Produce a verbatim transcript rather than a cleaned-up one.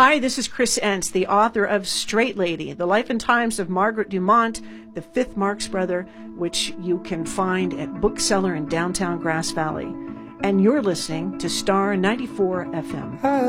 Hi, this is Chris Entz, the author of Straight Lady, The Life and Times of Margaret Dumont, the fifth Marx Brother, which you can find at Bookseller in downtown Grass Valley. And you're listening to Star ninety-four F M.